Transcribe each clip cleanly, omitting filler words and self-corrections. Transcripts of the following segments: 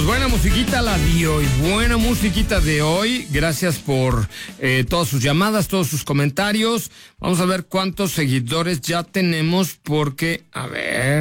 buena musiquita la de hoy, buena musiquita de hoy. Gracias por todas sus llamadas, todos sus comentarios. Vamos a ver cuántos seguidores ya tenemos porque, a ver...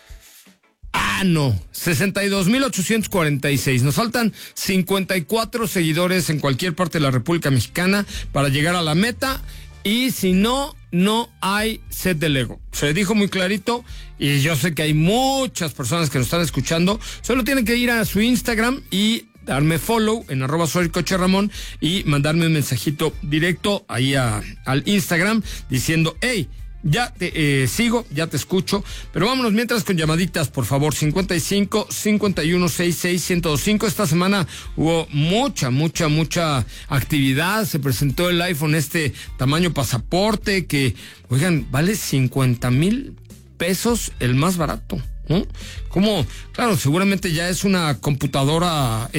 no, 62,846. Nos faltan 54 seguidores en cualquier parte de la República Mexicana para llegar a la meta. Y si no, no hay set de Lego. Se dijo muy clarito y yo sé que hay muchas personas que nos están escuchando. Solo tienen que ir a su Instagram y darme follow en @soycocheramón y mandarme un mensajito directo ahí al Instagram diciendo, hey, ya te sigo, ya te escucho, pero vámonos mientras con llamaditas, por favor. 55 51 66 1025. Esta semana hubo mucha actividad. Se presentó el iPhone tamaño pasaporte que, oigan, vale 50,000 pesos el más barato, ¿no? Como, claro, seguramente ya es una computadora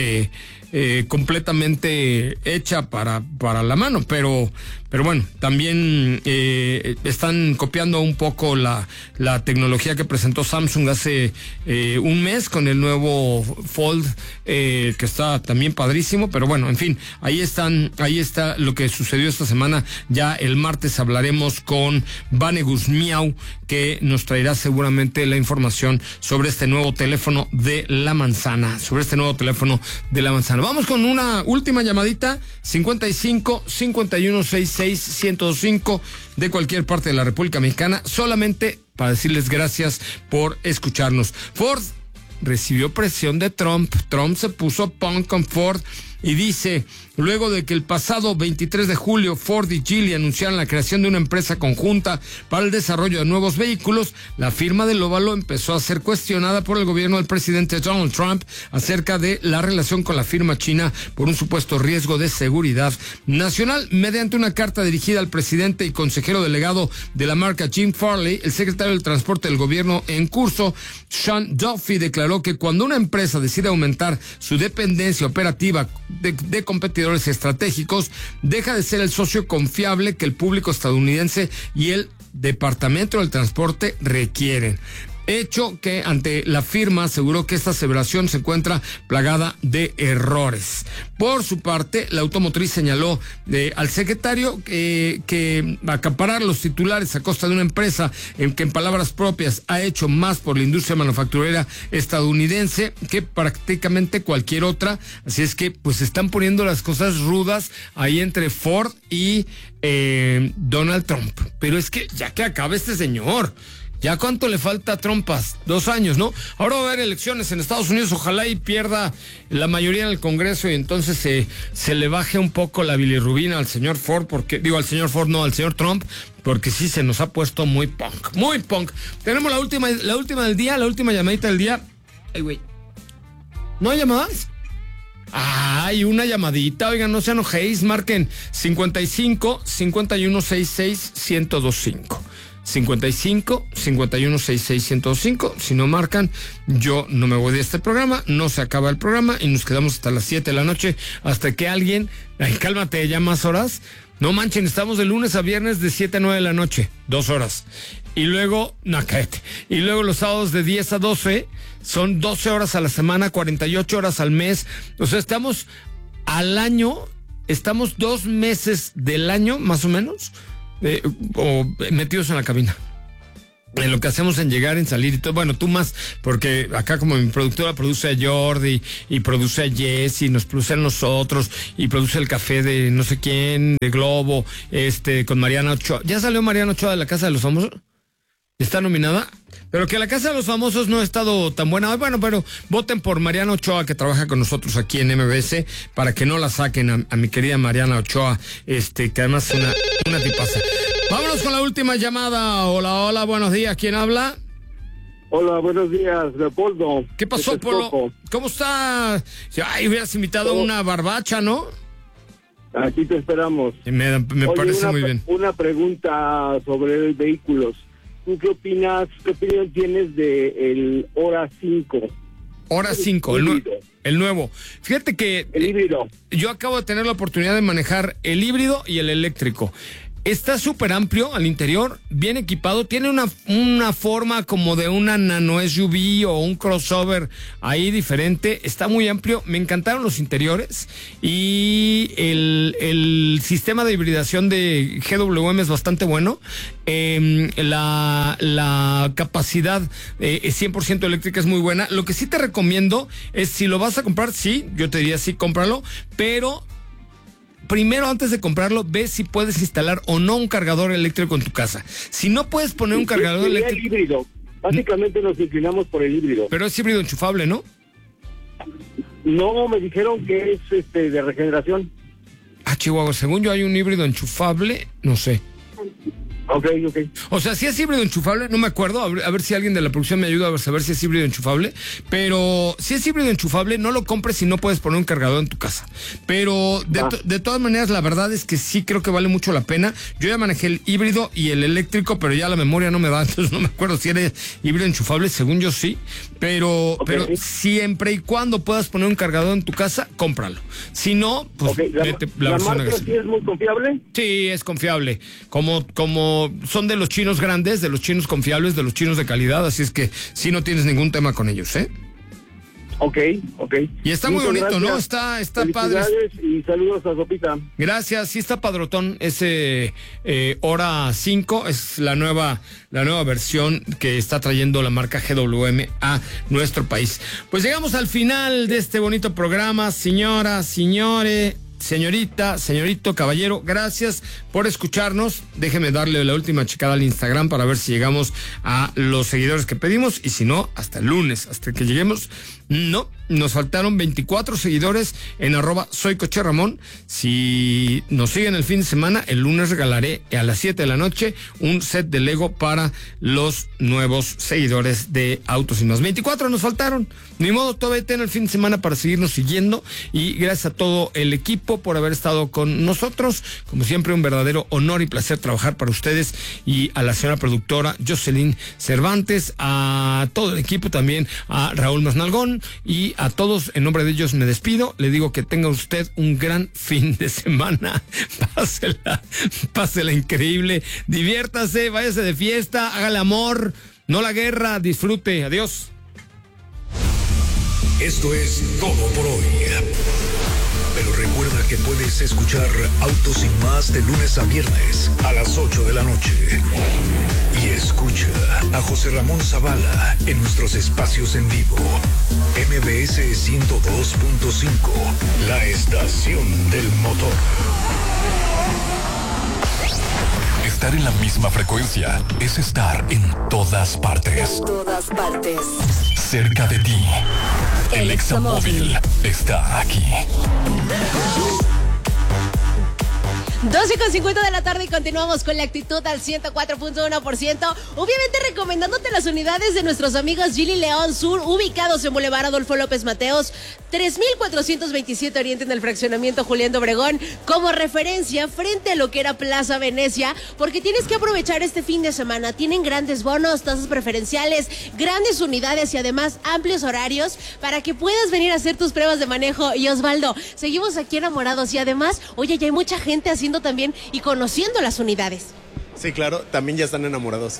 completamente hecha para la mano, pero bueno, también están copiando un poco la tecnología que presentó Samsung hace un mes con el nuevo Fold, que está también padrísimo. Pero bueno, en fin, ahí está lo que sucedió esta semana. Ya el martes hablaremos con Vane Guzmiau, que nos traerá seguramente la información sobre este nuevo teléfono de la manzana, Vamos con una última llamadita, 55 51 66 1025 de cualquier parte de la República Mexicana, solamente para decirles gracias por escucharnos. Ford recibió presión de Trump. Trump se puso punk con Ford y dice, luego de que el pasado 23 de julio Ford y Geely anunciaron la creación de una empresa conjunta para el desarrollo de nuevos vehículos, la firma del óvalo empezó a ser cuestionada por el gobierno del presidente Donald Trump acerca de la relación con la firma china por un supuesto riesgo de seguridad nacional. Mediante una carta dirigida al presidente y consejero delegado de la marca, Jim Farley, el secretario del Transporte del gobierno en curso, Sean Duffy, declaró que cuando una empresa decide aumentar su dependencia operativa de competidores estratégicos, deja de ser el socio confiable que el público estadounidense y el Departamento del Transporte requieren. Hecho que ante la firma aseguró que esta aseveración se encuentra plagada de errores. Por su parte, la automotriz señaló al secretario que acaparar los titulares a costa de una empresa que en palabras propias ha hecho más por la industria manufacturera estadounidense que prácticamente cualquier otra. Así es que pues están poniendo las cosas rudas ahí entre Ford y Donald Trump. Pero es que ya que acabe este señor. ¿Ya cuánto le falta a Trumpas? 2 años, ¿no? Ahora va a haber elecciones en Estados Unidos, ojalá y pierda la mayoría en el Congreso y entonces se le baje un poco la bilirrubina al señor Ford, al señor Trump, porque sí se nos ha puesto muy punk. Tenemos la última del día, la última llamadita del día. Ay, güey. ¿No hay llamadas? Hay una llamadita, oigan, no se enojéis, marquen 55 51 66 1025. 55 51 66 1025. Si no marcan, yo no me voy de este programa, no se acaba el programa y nos quedamos hasta las 7 de la noche hasta que alguien, cálmate, ya más horas. No manchen, estamos de lunes a viernes de 7 a 9 de la noche, 2 horas. Y luego, cállate. Y luego los sábados de 10 a 12 son 12 horas a la semana, 48 horas al mes. O sea, estamos al año, estamos 2 meses del año, más o menos, o metidos en la cabina. En lo que hacemos en llegar, en salir y todo. Bueno, tú más, porque acá como mi productora produce a Jordi y produce a Jess y nos produce a nosotros y produce el café de no sé quién, de Globo, con Mariana Ochoa. ¿Ya salió Mariana Ochoa de la Casa de los Famosos? ¿Está nominada? Pero que la Casa de los Famosos no ha estado tan buena. Bueno, pero voten por Mariana Ochoa, que trabaja con nosotros aquí en MBS, para que no la saquen a mi querida Mariana Ochoa, que además es una tipaza. Vámonos con la última llamada. Hola, buenos días. ¿Quién habla? Hola, buenos días, Leopoldo. ¿Qué pasó, Polo? ¿Cómo está? Ay, hubieras invitado a una barbacha, ¿no? Aquí te esperamos. Me parece muy bien. Una pregunta sobre vehículos. ¿Tú qué opinas? ¿Qué opinión tienes de el Hora 5? Hora 5, el nuevo. Fíjate que el híbrido. Yo acabo de tener la oportunidad de manejar el híbrido y el eléctrico. Está súper amplio al interior, bien equipado, tiene una forma como de una nano SUV o un crossover ahí diferente, está muy amplio, me encantaron los interiores y el sistema de hibridación de GWM es bastante bueno, la capacidad 100% eléctrica es muy buena. Lo que sí te recomiendo es, si lo vas a comprar, sí, yo te diría sí, cómpralo, pero primero, antes de comprarlo, ve si puedes instalar o no un cargador eléctrico en tu casa. Si no puedes poner un cargador eléctrico... El híbrido. Básicamente nos inclinamos por el híbrido. Pero es híbrido enchufable, ¿no? No, me dijeron que es de regeneración. Chihuahua, según yo hay un híbrido enchufable, no sé. Ok. O sea, si es híbrido enchufable, no me acuerdo, a ver si alguien de la producción me ayuda a saber si es híbrido enchufable, pero si es híbrido enchufable, no lo compres si no puedes poner un cargador en tu casa. Pero de todas maneras, la verdad es que sí creo que vale mucho la pena. Yo ya manejé el híbrido y el eléctrico, pero ya la memoria no me da, entonces no me acuerdo si era híbrido enchufable, según yo sí, pero siempre y cuando puedas poner un cargador en tu casa, cómpralo. Si no, pues vete la marca sí es muy confiable. Sí, es confiable. Como son de los chinos grandes, de los chinos confiables, de los chinos de calidad, así es que sí no tienes ningún tema con ellos, ¿eh? Ok. Y está muy bonito, gracias. ¿No? Está padre. Y saludos a Sopita. Gracias, sí está padrotón ese Hora 5, es la nueva versión que está trayendo la marca GWM a nuestro país. Pues llegamos al final de este bonito programa, señoras, señores. Señorita, señorito, caballero, gracias por escucharnos. Déjeme darle la última checada al Instagram para ver si llegamos a los seguidores que pedimos, y si no, hasta el lunes, hasta que lleguemos. No, nos faltaron 24 seguidores en @soycocherramón. Si nos siguen el fin de semana, el lunes regalaré a las 7 de la noche un set de Lego para los nuevos seguidores de Autos y Más. 24 nos faltaron. Ni modo, todavía tienen el fin de semana para seguirnos siguiendo, y gracias a todo el equipo por haber estado con nosotros. Como siempre, un verdadero honor y placer trabajar para ustedes, y a la señora productora Jocelyn Cervantes, a todo el equipo, también a Raúl Masnalgón, y a todos, en nombre de ellos me despido. Le digo que tenga usted un gran fin de semana. Pásela increíble, diviértase, váyase de fiesta, haga el amor, no la guerra, disfrute. Adiós. Esto es todo por hoy. Pero recuerda que puedes escuchar Autos Sin Más de lunes a viernes a las 8 de la noche. Y escucha a José Ramón Zavala en nuestros espacios en vivo. MBS 102.5, la estación del motor. Estar en la misma frecuencia es estar en todas partes. En todas partes. Cerca de ti. El Examóvil está aquí. 12:50 de la tarde y continuamos con la actitud al 104.1%. Obviamente recomendándote las unidades de nuestros amigos Gili León Sur, ubicados en Boulevard Adolfo López Mateos, 3427 Oriente, en el fraccionamiento Julián de Obregón, como referencia frente a lo que era Plaza Venecia, porque tienes que aprovechar este fin de semana. Tienen grandes bonos, tasas preferenciales, grandes unidades y además amplios horarios para que puedas venir a hacer tus pruebas de manejo. Y Osvaldo, seguimos aquí enamorados, y además, oye, ya hay mucha gente haciendo también y conociendo las unidades. Sí, claro, también ya están enamorados.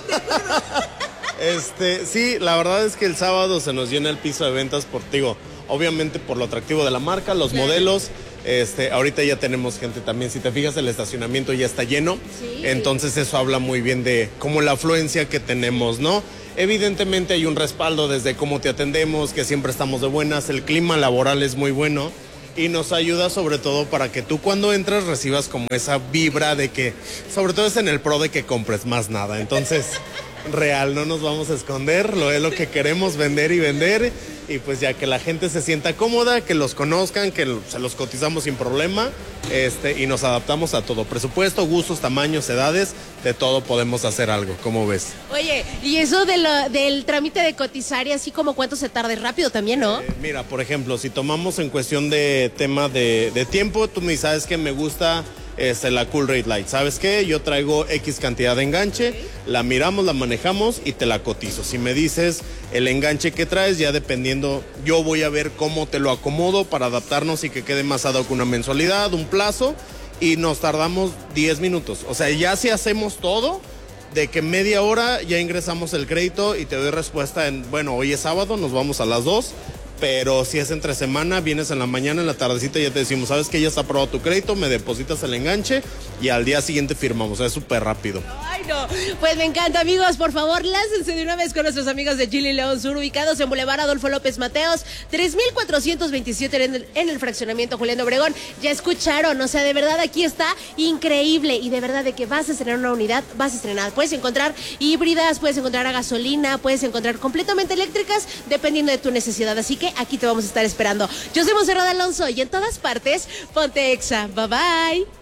Sí, la verdad es que el sábado se nos llena el piso de ventas obviamente por lo atractivo de la marca, los modelos. Ahorita ya tenemos gente también, si te fijas, el estacionamiento ya está lleno. Sí. Entonces eso habla muy bien de como la afluencia que tenemos, ¿no? Evidentemente hay un respaldo desde cómo te atendemos, que siempre estamos de buenas, el clima laboral es muy bueno. Y nos ayuda sobre todo para que tú cuando entras recibas como esa vibra de que, sobre todo es en el pro de que compres más nada. Entonces, real, no nos vamos a esconder, es lo que queremos vender y pues ya que la gente se sienta cómoda, que los conozcan, que se los cotizamos sin problema, y nos adaptamos a todo, presupuesto, gustos, tamaños, edades, de todo podemos hacer algo, ¿cómo ves? Oye, y eso del trámite de cotizar, y así como cuánto se tarde, rápido también, ¿no? Mira, por ejemplo, si tomamos en cuestión de tema de tiempo, tú me sabes que me gusta la Cool Rate Light. ¿Sabes qué? Yo traigo X cantidad de enganche, la miramos, la manejamos y te la cotizo. Si me dices el enganche que traes, ya dependiendo, yo voy a ver cómo te lo acomodo para adaptarnos y que quede más ad hoc una mensualidad, un plazo. y nos tardamos 10 minutos. O sea, ya si hacemos todo, de que media hora ya ingresamos el crédito y te doy respuesta en, bueno, hoy es sábado, nos vamos a las 2, pero si es entre semana, vienes en la mañana, en la tardecita ya te decimos, sabes que ya está aprobado tu crédito, me depositas el enganche y al día siguiente firmamos, es súper rápido. Ay, no, pues me encanta, amigos, por favor, láncense de una vez con nuestros amigos de Gili León Sur, ubicados en Boulevard Adolfo López Mateos, 3427 en el fraccionamiento Julián de Obregón. Ya escucharon, o sea, de verdad aquí está increíble y de verdad de que vas a estrenar una unidad, vas a estrenar. Puedes encontrar híbridas, puedes encontrar a gasolina, puedes encontrar completamente eléctricas, dependiendo de tu necesidad, así que aquí te vamos a estar esperando. Yo soy Monserrat Alonso y en todas partes, ponte Exa. Bye bye.